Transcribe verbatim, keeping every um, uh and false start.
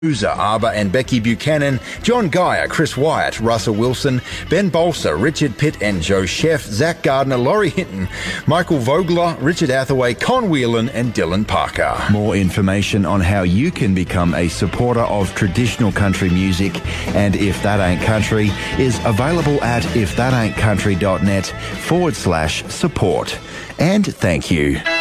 Uza Arbour and Becky Buchanan, John Geyer, Chris Wyatt, Russell Wilson, Ben Bolster, Richard Pitt and Joe Sheff, Zach Gardner, Laurie Hinton, Michael Vogler, Richard Athaway, Con Whelan and Dylan Parker. More information on how you can become a supporter of traditional country music and If That Ain't Country is available at if that ain't country dot net forward slash support. And thank you.